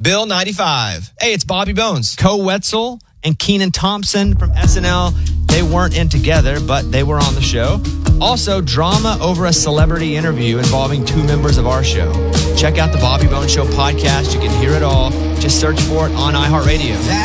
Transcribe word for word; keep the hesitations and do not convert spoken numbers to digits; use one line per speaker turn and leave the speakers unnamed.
Bill ninety-five. Hey, it's Bobby Bones.
Co Wetzel and Keenan Thompson from S N L. They weren't in together, but they were on the show. Also, drama over a celebrity interview involving two members of our show. Check out the Bobby Bones Show podcast. You can hear it all. Just search for it on iHeartRadio.